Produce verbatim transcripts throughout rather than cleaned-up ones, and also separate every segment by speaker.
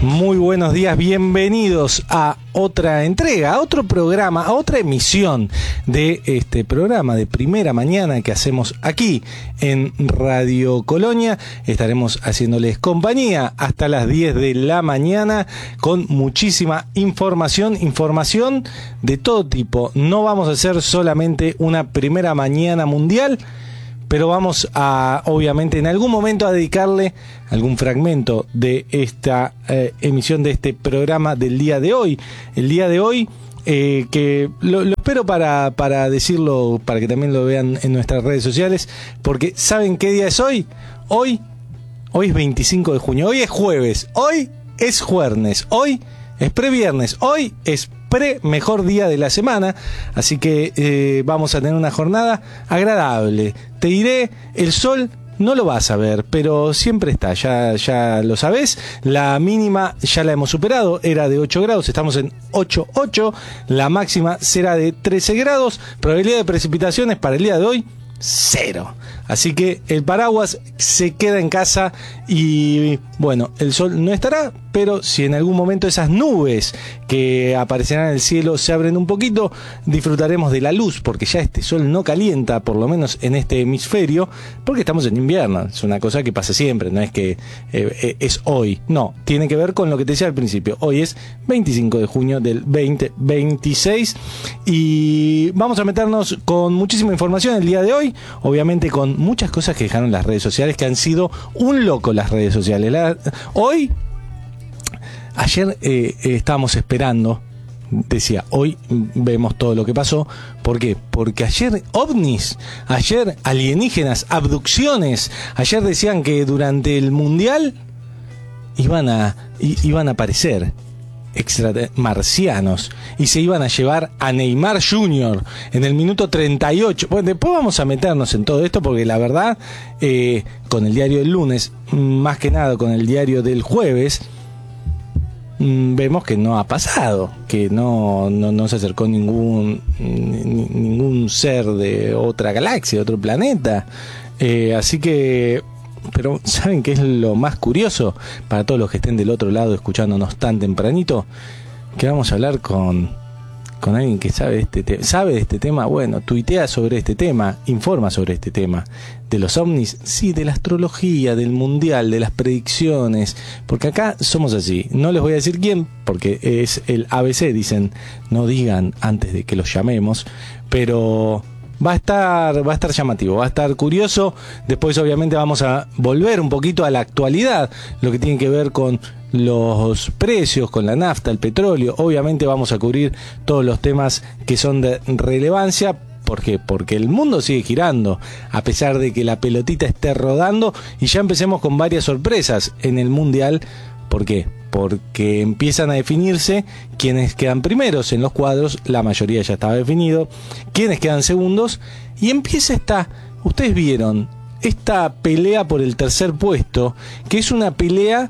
Speaker 1: Muy buenos días, bienvenidos a otra entrega, a otro programa, a otra emisión de este programa de Primera Mañana que hacemos aquí en Radio Colonia. Estaremos haciéndoles compañía hasta las diez de la mañana con muchísima información, información de todo tipo. No vamos a hacer solamente una Primera Mañana mundial, pero vamos a, obviamente, en algún momento a dedicarle algún fragmento de esta eh, emisión de este programa del día de hoy. El día de hoy, eh, que lo, lo espero para, para decirlo, para que también lo vean en nuestras redes sociales, porque ¿saben qué día es hoy? Hoy, hoy es veinticinco de junio, hoy es jueves, hoy es jueves, hoy es previernes, hoy es pre mejor día de la semana, así que eh, vamos a tener una jornada agradable. Te diré, el sol no lo vas a ver, pero siempre está, ya, ya lo sabés. La mínima ya la hemos superado, era de ocho grados, estamos en ocho coma ocho, la máxima será de trece grados, probabilidad de precipitaciones para el día de hoy, cero. Así que el paraguas se queda en casa y bueno, el sol no estará, pero si en algún momento esas nubes que aparecerán en el cielo se abren un poquito, disfrutaremos de la luz, porque ya este sol no calienta, por lo menos en este hemisferio, porque estamos en invierno. Es una cosa que pasa siempre, no es que eh, es hoy, no, tiene que ver con lo que te decía al principio. Hoy es veinticinco de junio del veinte veintiséis y vamos a meternos con muchísima información el día de hoy, obviamente con muchas cosas que dejaron las redes sociales, que han sido un loco las redes sociales. La, hoy, ayer eh, eh, estábamos esperando, decía, hoy vemos todo lo que pasó. ¿Por qué? Porque ayer ovnis, ayer alienígenas, abducciones, ayer decían que durante el mundial iban a, iban a aparecer extra marcianos y se iban a llevar a Neymar junior en el minuto treinta y ocho. Bueno, después vamos a meternos en todo esto porque la verdad, eh, con el diario del lunes, más que nada con el diario del jueves, mmm, vemos que no ha pasado, que no, no, no se acercó ningún, n- ningún ser de otra galaxia, de otro planeta. Eh, así que... Pero ¿saben qué es lo más curioso? Para todos los que estén del otro lado escuchándonos tan tempranito, que vamos a hablar con, con alguien que sabe de este tema. ¿Sabe de este tema? Bueno, tuitea sobre este tema, informa sobre este tema. ¿De los ovnis? Sí, de la astrología, del mundial, de las predicciones. Porque acá somos así. No les voy a decir quién, porque es el A B C, dicen, no digan antes de que los llamemos, pero... Va a estar, va a estar llamativo, va a estar curioso. Después obviamente vamos a volver un poquito a la actualidad, lo que tiene que ver con los precios, con la nafta, el petróleo. Obviamente vamos a cubrir todos los temas que son de relevancia. ¿Por qué? Porque el mundo sigue girando, a pesar de que la pelotita esté rodando, y ya empecemos con varias sorpresas en el mundial. ¿Por qué? Porque empiezan a definirse quienes quedan primeros en los cuadros, la mayoría ya estaba definido, quienes quedan segundos, y empieza esta, ustedes vieron, esta pelea por el tercer puesto, que es una pelea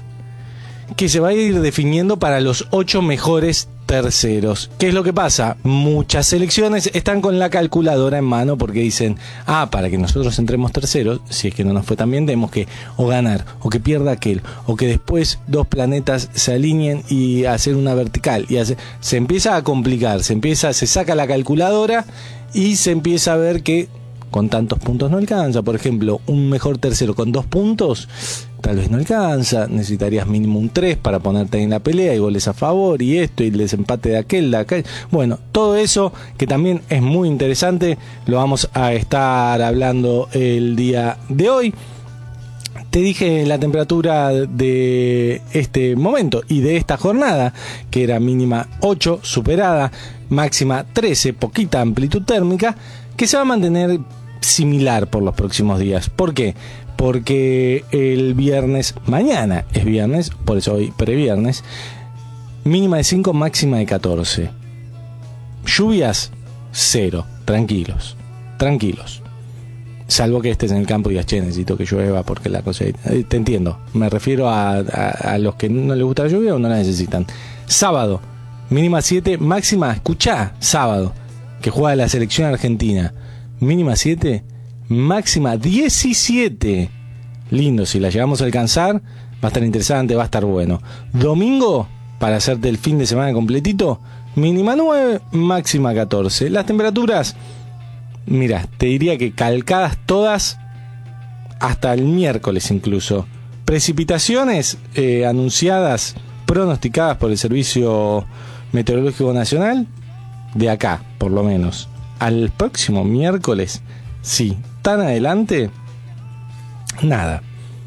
Speaker 1: que se va a ir definiendo para los ocho mejores terceros. ¿Qué es lo que pasa? Muchas selecciones están con la calculadora en mano porque dicen, ah, para que nosotros entremos terceros, si es que no nos fue tan bien, tenemos que o ganar, o que pierda aquel, o que después dos planetas se alineen y hacer una vertical, y hace, se empieza a complicar, se empieza, se saca la calculadora y se empieza a ver que con tantos puntos no alcanza. Por ejemplo, un mejor tercero con dos puntos tal vez no alcanza, necesitarías mínimo un tres para ponerte ahí en la pelea y goles a favor y esto y el desempate de aquel, de aquel. Bueno, todo eso que también es muy interesante lo vamos a estar hablando el día de hoy. Te dije la temperatura de este momento y de esta jornada, que era mínima ocho, superada, máxima trece, poquita amplitud térmica, que se va a mantener similar por los próximos días. ¿Por qué? Porque el viernes, mañana es viernes, por eso hoy previernes, mínima de cinco, máxima de catorce. Lluvias, cero, tranquilos, tranquilos. Salvo que estés en el campo y digas, che, necesito que llueva porque la cosa... Eh, te entiendo, me refiero a, a, a los que no les gusta la lluvia o no la necesitan. Sábado, mínima siete, máxima, escuchá, sábado, que juega la selección argentina, mínima siete, máxima diecisiete. Lindo, si la llegamos a alcanzar, va a estar interesante, va a estar bueno. Domingo, para hacerte el fin de semana completito, mínima nueve, máxima catorce. Las temperaturas, mira, te diría que calcadas todas hasta el miércoles incluso. Precipitaciones eh, anunciadas, pronosticadas por el Servicio Meteorológico Nacional, de acá, por lo menos, al próximo miércoles, sí, tan adelante, nada.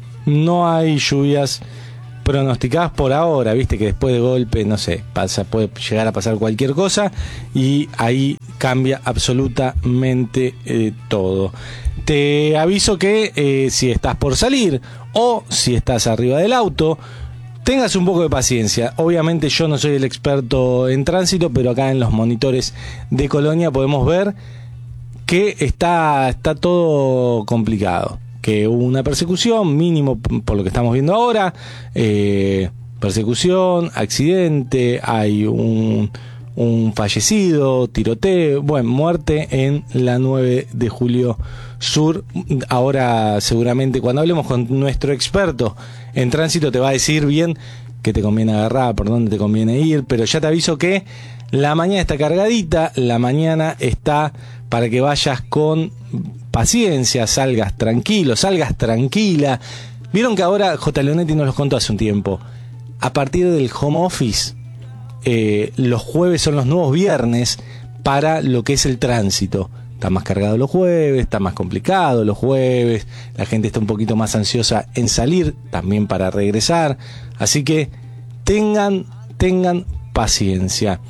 Speaker 1: No hay lluvias pronosticadas por ahora, viste que después de golpe, no sé, pasa, puede llegar a pasar cualquier cosa y ahí cambia absolutamente eh, todo. Te aviso que eh, si estás por salir o si estás arriba del auto, tengas un poco de paciencia. Obviamente yo no soy el experto en tránsito, pero acá en los monitores de Colonia podemos ver que está, está todo complicado. Que hubo una persecución, mínimo por lo que estamos viendo ahora, eh, persecución, accidente, hay un, un fallecido, tiroteo, bueno, muerte en la nueve de julio Sur. Ahora seguramente cuando hablemos con nuestro experto en tránsito te va a decir bien qué te conviene agarrar, por dónde te conviene ir, pero ya te aviso que la mañana está cargadita, la mañana está para que vayas con paciencia, salgas tranquilo, salgas tranquila. Vieron que ahora J. Leonetti nos los contó hace un tiempo. A partir del home office, eh, los jueves son los nuevos viernes para lo que es el tránsito. Está más cargado los jueves, está más complicado los jueves, la gente está un poquito más ansiosa en salir, también para regresar. Así que tengan, tengan paciencia.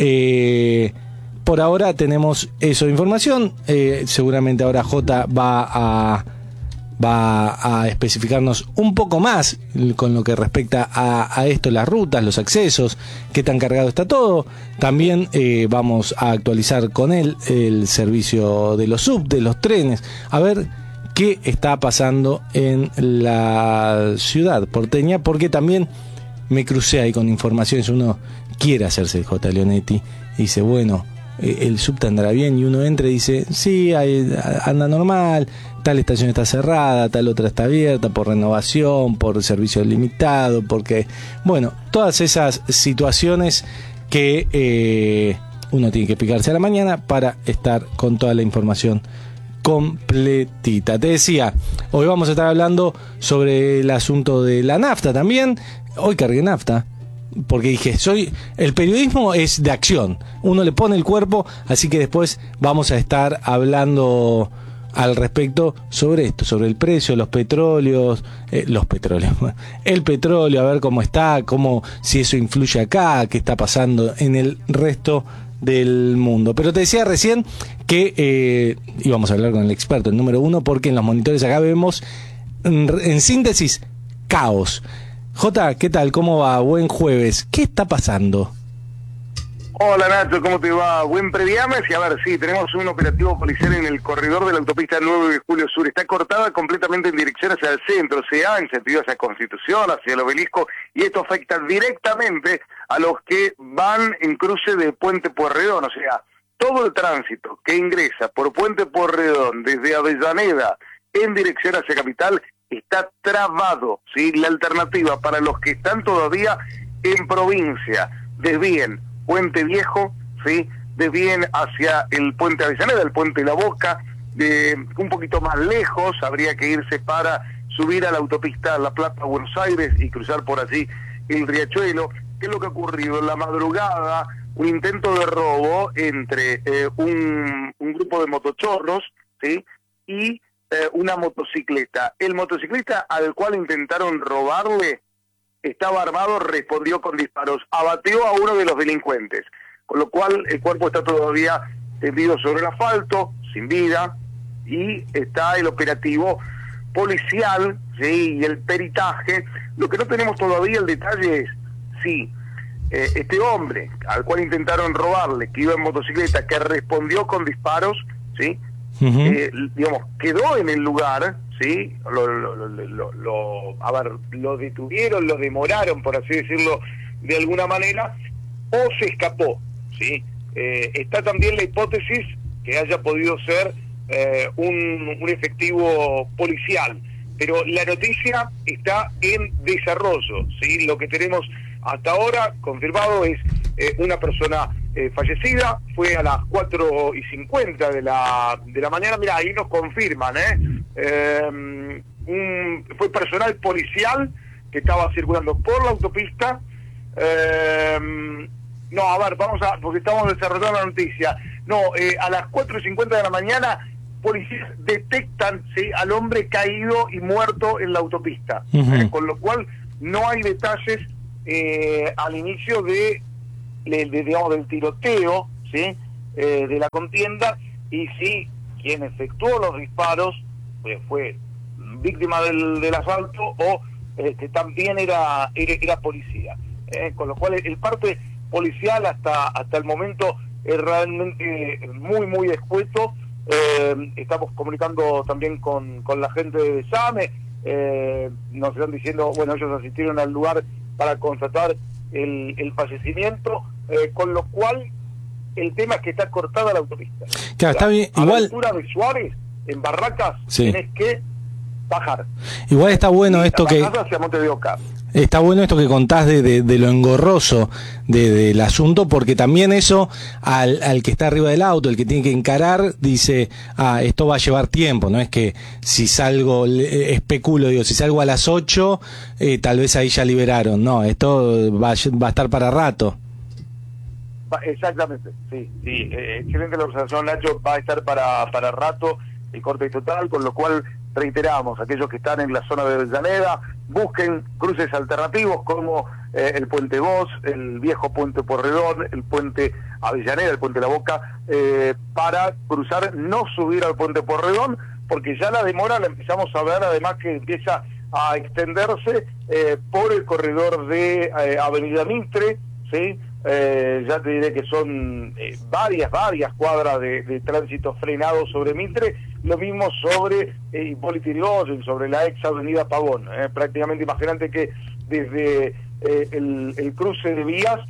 Speaker 1: Eh... Por ahora tenemos eso de información. Eh, seguramente ahora J va a, va a especificarnos un poco más con lo que respecta a, a esto, las rutas, los accesos, qué tan cargado está todo. También eh, vamos a actualizar con él el servicio de los sub, de los trenes, a ver qué está pasando en la ciudad porteña, porque también me crucé ahí con informaciones. Uno quiere hacerse el J. Leonetti y dice, bueno, el subte andará bien, y uno entra y dice, sí, hay, anda normal, tal estación está cerrada, tal otra está abierta por renovación, por servicio limitado, porque, bueno, todas esas situaciones que eh, uno tiene que picarse a la mañana para estar con toda la información completita. Te decía, hoy vamos a estar hablando sobre el asunto de la nafta también. Hoy cargué nafta porque dije, soy el periodismo es de acción, uno le pone el cuerpo, así que después vamos a estar hablando al respecto sobre esto, sobre el precio, los petróleos, eh, los petróleos, el petróleo, a ver cómo está, cómo, si eso influye acá, qué está pasando en el resto del mundo. Pero te decía recién que eh, íbamos a hablar con el experto, el número uno, porque en los monitores acá vemos, en, en síntesis, caos. Jota, ¿qué tal? ¿Cómo va? Buen jueves. ¿Qué está pasando?
Speaker 2: Hola Nacho, ¿cómo te va? Buen previames. Y a ver, sí, tenemos un operativo policial en el corredor de la autopista nueve de julio Sur. Está cortada completamente en dirección hacia el centro, se ha en sentido hacia Constitución, hacia el Obelisco, y esto afecta directamente a los que van en cruce de Puente Pueyrredón. O sea, todo el tránsito que ingresa por Puente Pueyrredón desde Avellaneda en dirección hacia Capital está trabado, ¿sí? La alternativa para los que están todavía en provincia, desvíen Puente Viejo, ¿sí? Desvíen hacia el Puente Avellaneda, el Puente La Boca, de un poquito más lejos, habría que irse para subir a la autopista La Plata, Buenos Aires, y cruzar por allí el Riachuelo. ¿Qué es lo que ha ocurrido? En la madrugada, un intento de robo entre eh, un, un grupo de motochorros, ¿sí? Y Eh, una motocicleta. El motociclista al cual intentaron robarle estaba armado, respondió con disparos, abatió a uno de los delincuentes, con lo cual el cuerpo está todavía tendido sobre el asfalto, sin vida, y está el operativo policial, ¿sí? Y el peritaje. Lo que no tenemos todavía el detalle es si eh, este hombre al cual intentaron robarle, que iba en motocicleta, que respondió con disparos, ¿sí? Uh-huh. Eh, digamos, quedó en el lugar, ¿sí? Lo, lo, lo, lo, lo, a ver, lo detuvieron, lo demoraron, por así decirlo, de alguna manera, o se escapó, ¿sí? Eh, está también la hipótesis que haya podido ser eh, un, un efectivo policial, pero la noticia está en desarrollo, ¿sí? Lo que tenemos hasta ahora confirmado es eh, una persona eh, fallecida, fue a las cuatro y cincuenta de la, de la mañana, mira, ahí nos confirman, ¿eh? eh un, fue personal policial que estaba circulando por la autopista. Eh, no, a ver, vamos a, porque estamos desarrollando la noticia. No, eh, a las cuatro y cincuenta de la mañana, policías detectan, ¿sí?, al hombre caído y muerto en la autopista. Uh-huh. eh, con lo cual no hay detalles eh, al inicio de, de, de, digamos, del tiroteo, ¿sí?, eh, de la contienda, y sí, quien efectuó los disparos pues, fue víctima del, del asalto o eh, que también era, era, era policía. Eh, con lo cual el parte policial hasta hasta el momento es realmente muy muy escueto. Eh, estamos comunicando también con, con la gente de SAME, eh, nos están diciendo, bueno, ellos asistieron al lugar para constatar el, el fallecimiento, eh, con lo cual el tema es que está cortada la autopista.
Speaker 1: Claro, está bien.
Speaker 2: A
Speaker 1: igual...
Speaker 2: la altura de Suárez, en Barracas,
Speaker 1: sí,
Speaker 2: tenés que bajar.
Speaker 1: Igual está bueno esto que...
Speaker 2: Hacia Monte de Oca.
Speaker 1: Está bueno esto que contás de, de, de lo engorroso de, del asunto, porque también eso al, al que está arriba del auto, el que tiene que encarar, dice, ah, esto va a llevar tiempo, no es que si salgo, especulo, digo, si salgo a las ocho, eh, tal vez ahí ya liberaron, no, esto va, va a estar para rato.
Speaker 2: Exactamente, sí, sí, eh, excelente la observación, Nacho, va a estar para, para rato el corte total, con lo cual reiteramos, aquellos que están en la zona de Avellaneda, busquen cruces alternativos como eh, el Puente Voz, el viejo Puente Porredón, el Puente Avellaneda, el Puente La Boca, eh, para cruzar, no subir al Puente Porredón, porque ya la demora la empezamos a ver, además que empieza a extenderse eh, por el corredor de eh, Avenida Mitre, ¿sí? Eh, ya te diré que son eh, varias, varias cuadras de, de tránsito frenado sobre Mitre, lo mismo sobre eh, Hipólito Yrigoyen, sobre la ex avenida Pavón. Eh, prácticamente imagínate que desde eh, el, el cruce de vías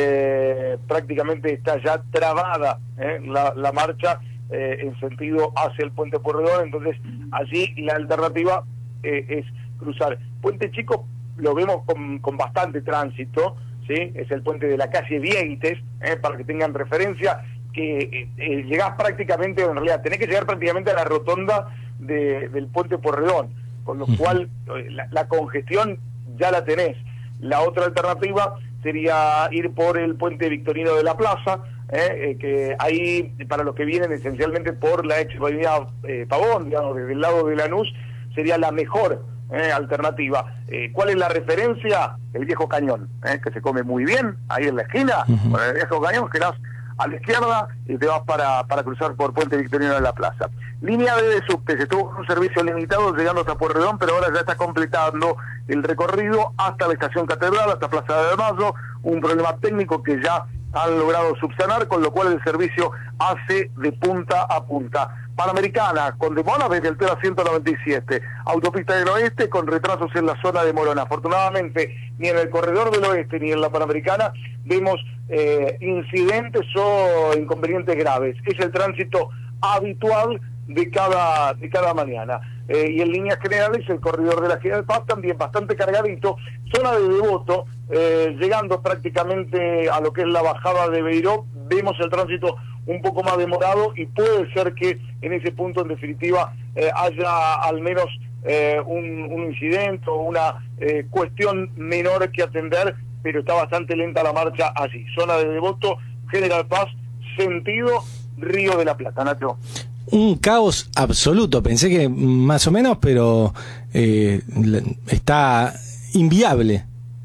Speaker 2: eh, prácticamente está ya trabada eh, la, la marcha eh, en sentido hacia el Puente Porredón, entonces allí la alternativa eh, es cruzar. Puente Chico lo vemos con, con bastante tránsito, ¿sí? Es el puente de la calle Vieites, eh, para que tengan referencia, que eh, eh, llegás prácticamente, en realidad tenés que llegar prácticamente a la rotonda de, del Puente Porredón, con lo uh-huh. cual eh, la, la congestión ya la tenés. La otra alternativa sería ir por el puente Victorino de la Plaza, eh, eh, que ahí, para los que vienen esencialmente por la ex avenida eh, Pavón, digamos, desde el lado de Lanús, sería la mejor Eh, alternativa. Eh, ¿Cuál es la referencia? El Viejo Cañón, eh, que se come muy bien, ahí en la esquina. Uh-huh. Bueno, el Viejo Cañón, que das a la izquierda y te vas para, para cruzar por Puente Victorino de la Plaza. Línea B de subte, se tuvo un servicio limitado llegando hasta Pueyrredón, pero ahora ya está completando el recorrido hasta la Estación Catedral, hasta Plaza de Mayo, un problema técnico que ya han logrado subsanar, con lo cual el servicio hace de punta a punta. Panamericana, con demora desde el Tera ciento noventa y siete, Autopista del Oeste con retrasos en la zona de Morona. Afortunadamente, ni en el corredor del Oeste ni en la Panamericana vemos eh, incidentes o inconvenientes graves. Es el tránsito habitual de cada, de cada mañana. Eh, y en líneas generales, el corredor de la General Paz también bastante cargadito. Zona de Devoto, eh, llegando prácticamente a lo que es la bajada de Beiró, vemos el tránsito un poco más demorado y puede ser que en ese punto, en definitiva, eh, haya al menos eh, un, un incidente o una eh, cuestión menor que atender, pero está bastante lenta la marcha allí. Zona de Devoto, General Paz, sentido Río de la Plata, Nacho.
Speaker 1: Un caos absoluto, pensé que más o menos, pero eh, está inviable.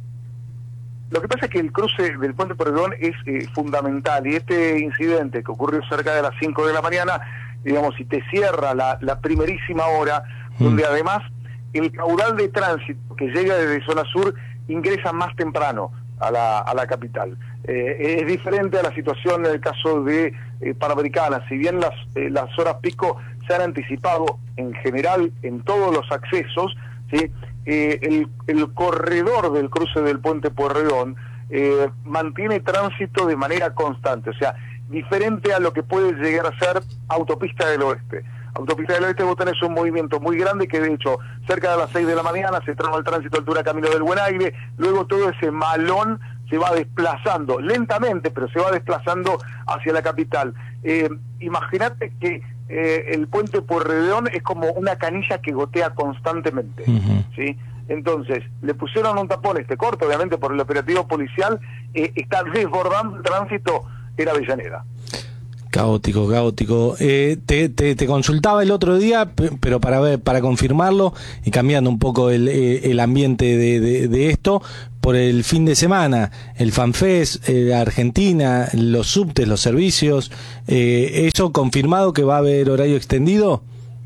Speaker 2: Lo que pasa es que el cruce del Puente Porredón es eh, fundamental, y este incidente que ocurrió cerca de las cinco de la mañana, digamos, si te cierra la, la primerísima hora, mm. donde además el caudal de tránsito que llega desde zona sur ingresa más temprano a la, a la capital. Eh, es diferente a la situación en el caso de eh, Panamericana. Si bien las, eh, las horas pico se han anticipado en general en todos los accesos, ¿sí? eh, el, el corredor del cruce del Puente Porredón eh, mantiene tránsito de manera constante, o sea, diferente a lo que puede llegar a ser Autopista del Oeste. Autopista del Oeste vos tenés un movimiento muy grande que de hecho cerca de las seis de la mañana se traba el tránsito altura Camino del Buen Aire, luego todo ese malón se va desplazando, lentamente, pero se va desplazando hacia la capital. Eh, Imagínate que eh, el puente Pueyrredón es como una canilla que gotea constantemente, uh-huh. ¿sí? Entonces, le pusieron un tapón este corto, obviamente por el operativo policial, eh, está desbordando el tránsito en Avellaneda.
Speaker 1: Caótico, caótico. Eh, te, te, te consultaba el otro día, pero para ver, para confirmarlo y cambiando un poco el, el ambiente de, de, de esto, por el fin de semana, el FanFest, eh, Argentina, los subtes, los servicios, eh, ¿eso confirmado que va a haber horario extendido?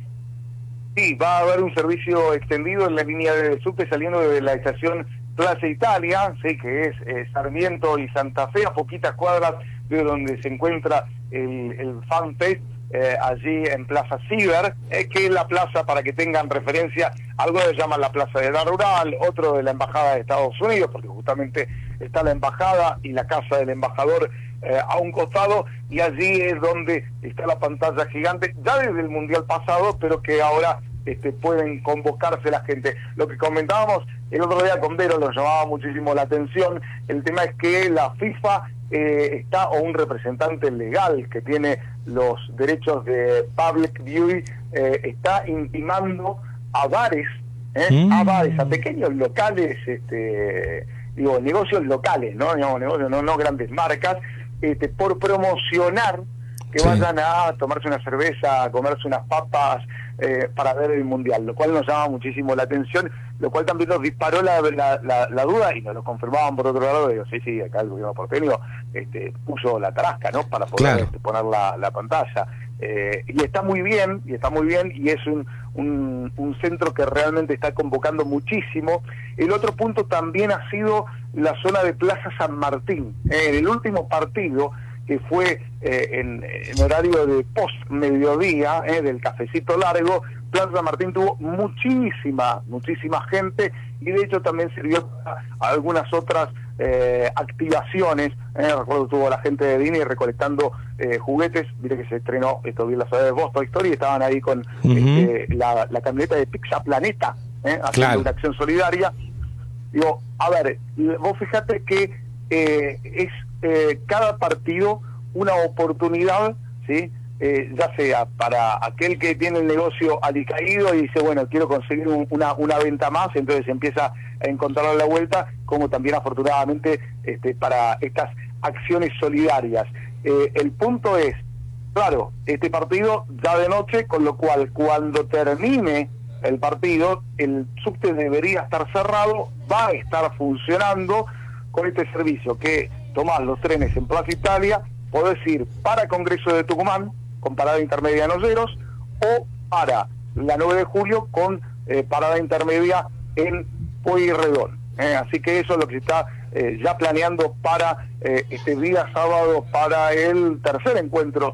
Speaker 2: Sí, va a haber un servicio extendido en la línea de subte saliendo de la estación Plaza Italia, sí, que es eh, Sarmiento y Santa Fe, a poquitas cuadras de donde se encuentra el, el FanFest, eh, allí en Plaza Ciber, eh, que es la plaza, para que tengan referencia, algo le llaman la Plaza de la Rural, otro de la Embajada de Estados Unidos, porque justamente está la Embajada y la casa del embajador eh, a un costado, y allí es donde está la pantalla gigante, ya desde el Mundial pasado, pero que ahora este, pueden convocarse la gente. Lo que comentábamos el otro día con Vero, nos llamaba muchísimo la atención, el tema es que la FIFA eh, está, o un representante legal que tiene los derechos de public viewing, eh, está intimando a bares, ¿eh? mm. a bares, a pequeños locales, este, digo, negocios locales, ¿no? Digamos, negocios, no, no grandes marcas, este, por promocionar que sí. vayan a tomarse una cerveza, a comerse unas papas eh, para ver el Mundial, lo cual nos llama muchísimo la atención, lo cual también nos disparó la, la, la, la duda, y nos lo confirmaban por otro lado. Digo, sí, sí, acá el gobierno porteño este, puso la tarasca, ¿no?, para poder claro. este, poner la, la pantalla. Eh, y está muy bien, y está muy bien, y es un, un, un centro que realmente está convocando muchísimo. El otro punto también ha sido la zona de Plaza San Martín. Eh, en el último partido, que fue eh, en, en horario de post-mediodía, eh, del cafecito largo, Plaza San Martín tuvo muchísima, muchísima gente, y de hecho también sirvió para algunas otras eh, activaciones. Eh, recuerdo tuvo la gente de Disney recolectando eh, juguetes. Mire que se estrenó esto bien la ciudad de Boston Story, y estaban ahí con uh-huh. este, la, la camioneta de Pizza Planeta, eh, haciendo claro. una acción solidaria. Digo, a ver, vos fíjate que eh, es eh, cada partido una oportunidad, ¿sí?, Eh, ya sea para aquel que tiene el negocio alicaído y dice, bueno, quiero conseguir un, una, una venta más, entonces empieza a encontrar la vuelta, como también afortunadamente este, para estas acciones solidarias. Eh, el punto es, claro, este partido ya de noche, con lo cual cuando termine el partido, el subte debería estar cerrado, va a estar funcionando con este servicio que tomás los trenes en Plaza Italia, podés ir para Congreso de Tucumán, con parada intermedia en Olleros, o para la nueve de julio con eh, parada intermedia en Pueyrredón. Eh, así que eso es lo que se está eh, ya planeando para eh, este día sábado, para el tercer encuentro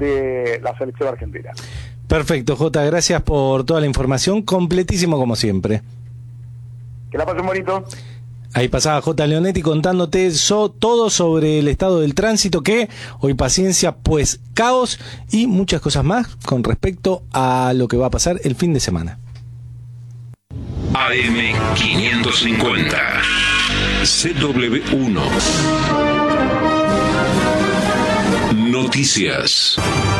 Speaker 2: de la selección argentina.
Speaker 1: Perfecto, Jota, gracias por toda la información, completísimo como siempre.
Speaker 2: Que la pasen bonito.
Speaker 1: Ahí pasaba J. Leonetti contándote so, todo sobre el estado del tránsito, que hoy paciencia, pues caos, y muchas cosas más con respecto a lo que va a pasar el fin de semana.
Speaker 3: A M quinientos cincuenta C W uno Noticias.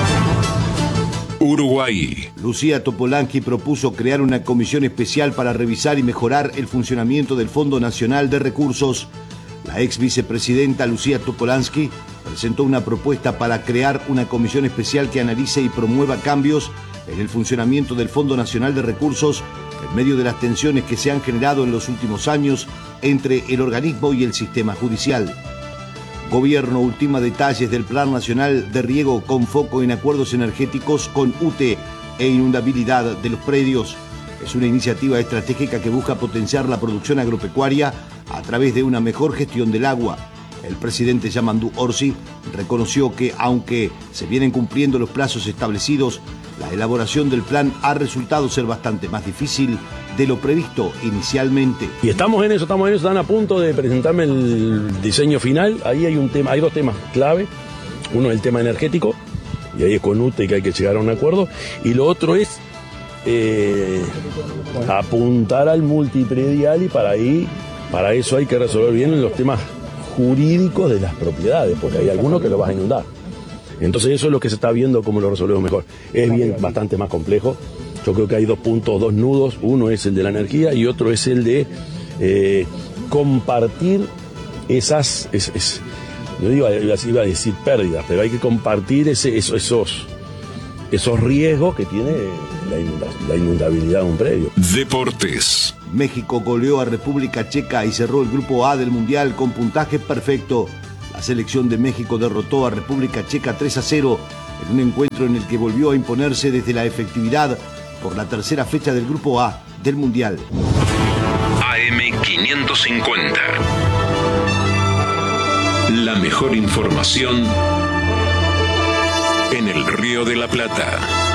Speaker 3: Uruguay.
Speaker 4: Lucía Topolansky propuso crear una comisión especial para revisar y mejorar el funcionamiento del Fondo Nacional de Recursos. La ex vicepresidenta Lucía Topolansky presentó una propuesta para crear una comisión especial que analice y promueva cambios en el funcionamiento del Fondo Nacional de Recursos en medio de las tensiones que se han generado en los últimos años entre el organismo y el sistema judicial. Gobierno ultima detalles del Plan Nacional de Riego con foco en acuerdos energéticos con U T E e inundabilidad de los predios. Es una iniciativa estratégica que busca potenciar la producción agropecuaria a través de una mejor gestión del agua. El presidente Yamandu Orsi reconoció que, aunque se vienen cumpliendo los plazos establecidos, la elaboración del plan ha resultado ser bastante más difícil de lo previsto inicialmente.
Speaker 5: Y estamos en eso, estamos en eso, están a punto de presentarme el diseño final. Ahí hay un tema, hay dos temas clave. Uno es el tema energético, Y ahí es con U T E que hay que llegar a un acuerdo. Y lo otro es eh, apuntar al multipredial, y para ahí, para eso hay que resolver bien los temas jurídicos de las propiedades, porque hay algunos que lo vas a inundar. Entonces eso es lo que se está viendo, cómo lo resolvemos mejor. Es bien bastante más complejo. Yo creo que hay dos puntos, dos nudos. Uno es el de la energía y otro es el de eh, compartir esas, es, es, yo iba, iba a decir pérdidas, pero hay que compartir ese, esos, esos, esos riesgos que tiene la, inunda, la inundabilidad de un predio.
Speaker 3: Deportes.
Speaker 4: México goleó a República Checa y cerró el grupo A del Mundial con puntaje perfecto. La selección de México derrotó a República Checa tres a cero en un encuentro en el que volvió a imponerse desde la efectividad por la tercera fecha del grupo A del Mundial.
Speaker 3: A M quinientos cincuenta. La mejor información en el Río de la Plata.